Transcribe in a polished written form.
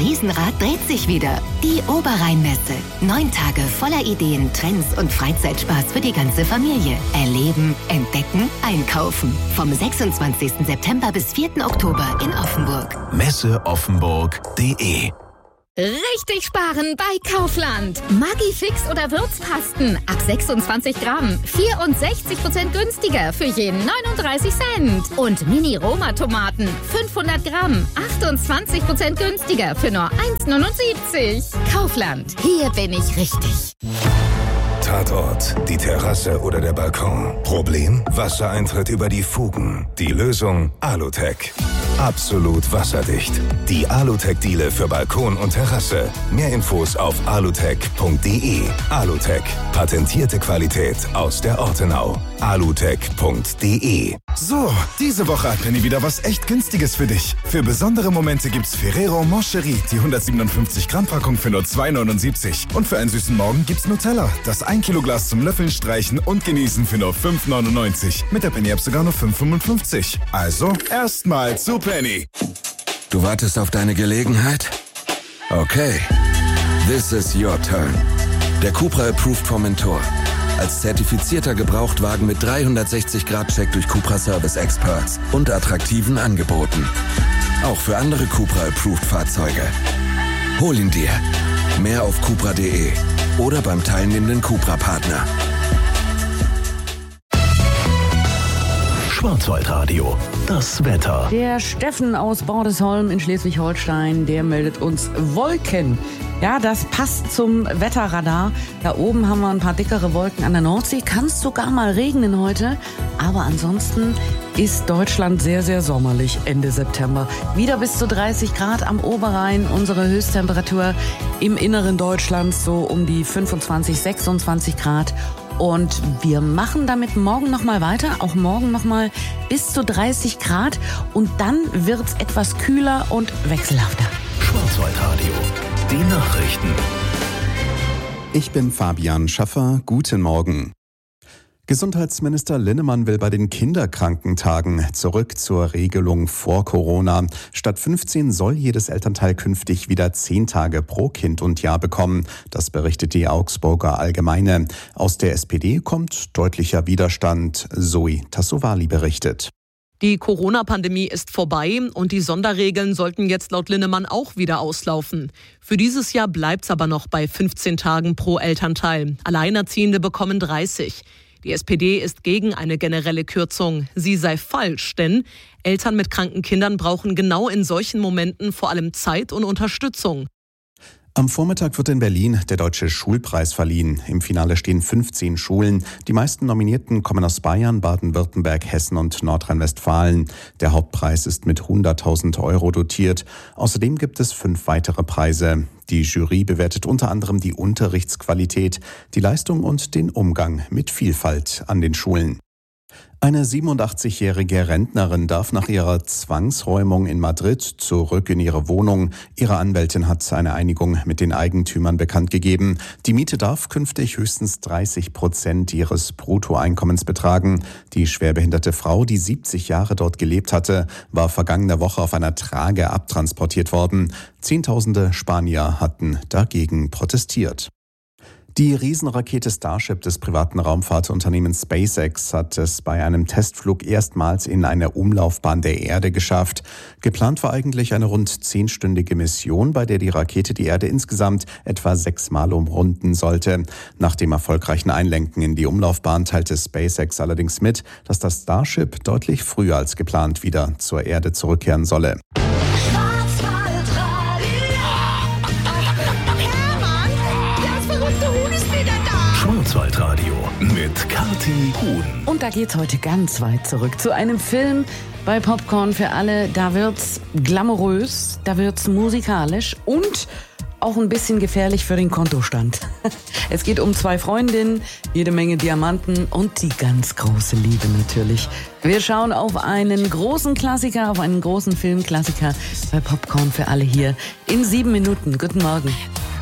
Riesenrad dreht sich wieder. Die Oberrheinmesse. 9 Tage voller Ideen, Trends und Freizeitspaß für die ganze Familie. Erleben, entdecken, einkaufen. Vom 26. September bis 4. Oktober in Offenburg. Messeoffenburg.de Richtig sparen bei Kaufland. Maggi-Fix oder Würzpasten ab 26 Gramm. 64% günstiger für je 39 Cent. Und Mini-Roma-Tomaten 500 Gramm. 28% günstiger für nur 1,79. Kaufland. Hier bin ich richtig. Tatort, die Terrasse oder der Balkon. Problem? Wassereintritt über die Fugen. Die Lösung? Alutec. Absolut wasserdicht. Die Alutec-Diele für Balkon und Terrasse. Mehr Infos auf alutec.de. Alutec. Patentierte Qualität aus der Ortenau. alutec.de. So, diese Woche hat Penny wieder was echt Günstiges für dich. Für besondere Momente gibt's Ferrero Moncherie, die 157 Gramm Packung für nur 2,79. Und für einen süßen Morgen gibt's Nutella, das 1 Kilo Glas zum Löffeln, Streichen und Genießen für nur 5,99. Mit der Penny-App sogar nur 5,55. Also, erstmal zu Penny. Du wartest auf deine Gelegenheit? Okay. This is your turn. Der Cupra Approved Formentor. Als zertifizierter Gebrauchtwagen mit 360-Grad-Check durch Cupra Service Experts und attraktiven Angeboten. Auch für andere Cupra Approved Fahrzeuge. Hol ihn dir. Mehr auf cupra.de oder beim teilnehmenden Cupra-Partner. Schwarzwaldradio, das Wetter. Der Steffen aus Bordesholm in Schleswig-Holstein, der meldet uns Wolken. Ja, das passt zum Wetterradar. Da oben haben wir ein paar dickere Wolken an der Nordsee. Kann es sogar mal regnen heute. Aber ansonsten ist Deutschland sehr, sehr sommerlich Ende September. Wieder bis zu 30 Grad am Oberrhein. Unsere Höchsttemperatur im Inneren Deutschlands so um die 25, 26 Grad. Und wir machen damit morgen nochmal weiter. Auch morgen nochmal bis zu 30 Grad. Und dann wird's etwas kühler und wechselhafter. Schwarzwaldradio, die Nachrichten. Ich bin Fabian Schaffer. Guten Morgen. Gesundheitsminister Linnemann will bei den Kinderkrankentagen zurück zur Regelung vor Corona. Statt 15 soll jedes Elternteil künftig wieder 10 Tage pro Kind und Jahr bekommen. Das berichtet die Augsburger Allgemeine. Aus der SPD kommt deutlicher Widerstand. Zoe Tassovali berichtet. Die Corona-Pandemie ist vorbei und die Sonderregeln sollten jetzt laut Linnemann auch wieder auslaufen. Für dieses Jahr bleibt's aber noch bei 15 Tagen pro Elternteil. Alleinerziehende bekommen 30. Die SPD ist gegen eine generelle Kürzung. Sie sei falsch, denn Eltern mit kranken Kindern brauchen genau in solchen Momenten vor allem Zeit und Unterstützung. Am Vormittag wird in Berlin der Deutsche Schulpreis verliehen. Im Finale stehen 15 Schulen. Die meisten Nominierten kommen aus Bayern, Baden-Württemberg, Hessen und Nordrhein-Westfalen. Der Hauptpreis ist mit 100.000 € dotiert. Außerdem gibt es 5 weitere Preise. Die Jury bewertet unter anderem die Unterrichtsqualität, die Leistung und den Umgang mit Vielfalt an den Schulen. Eine 87-jährige Rentnerin darf nach ihrer Zwangsräumung in Madrid zurück in ihre Wohnung. Ihre Anwältin hat eine Einigung mit den Eigentümern bekannt gegeben. Die Miete darf künftig höchstens 30% ihres Bruttoeinkommens betragen. Die schwerbehinderte Frau, die 70 Jahre dort gelebt hatte, war vergangene Woche auf einer Trage abtransportiert worden. Zehntausende Spanier hatten dagegen protestiert. Die Riesenrakete Starship des privaten Raumfahrtunternehmens SpaceX hat es bei einem Testflug erstmals in eine Umlaufbahn der Erde geschafft. Geplant war eigentlich eine rund 10-stündige Mission, bei der die Rakete die Erde insgesamt etwa 6-mal umrunden sollte. Nach dem erfolgreichen Einlenken in die Umlaufbahn teilte SpaceX allerdings mit, dass das Starship deutlich früher als geplant wieder zur Erde zurückkehren solle. Schwarzwaldradio mit Kathi Huhn. Und da geht's heute ganz weit zurück zu einem Film bei Popcorn für alle. Da wird's glamourös, da wird's musikalisch und auch ein bisschen gefährlich für den Kontostand. Es geht um 2 Freundinnen, jede Menge Diamanten und die ganz große Liebe natürlich. Wir schauen auf einen großen Klassiker, auf einen großen Filmklassiker bei Popcorn für alle hier in 7 Minuten. Guten Morgen.